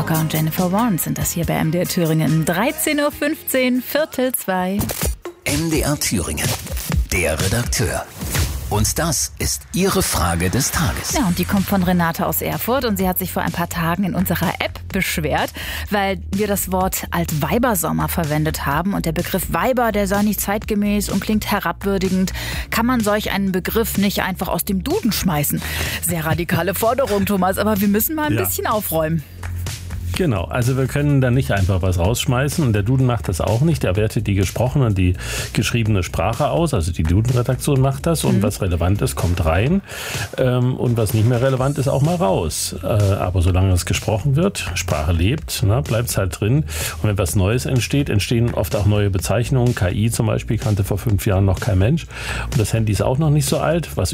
Walker und Jennifer Warren sind das hier bei MDR Thüringen. 13.15 Uhr, 13:45. MDR Thüringen, der Redakteur. Und das ist Ihre Frage des Tages. Ja, und die kommt von Renate aus Erfurt und sie hat sich vor ein paar Tagen in unserer App beschwert, weil wir das Wort Altweibersommer verwendet haben und der Begriff Weiber, der sei nicht zeitgemäß und klingt herabwürdigend. Kann man solch einen Begriff nicht einfach aus dem Duden schmeißen? Sehr radikale Forderung, Thomas, aber wir müssen mal ein bisschen aufräumen. Genau, also wir können da nicht einfach was rausschmeißen und der Duden macht das auch nicht. Der wertet die gesprochene und die geschriebene Sprache aus, also die Duden-Redaktion macht das und was relevant ist, kommt rein und was nicht mehr relevant ist, auch mal raus. Aber solange es gesprochen wird, Sprache lebt, bleibt es halt drin und wenn was Neues entsteht, entstehen oft auch neue Bezeichnungen. KI zum Beispiel kannte vor 5 Jahren noch kein Mensch und das Handy ist auch noch nicht so alt, was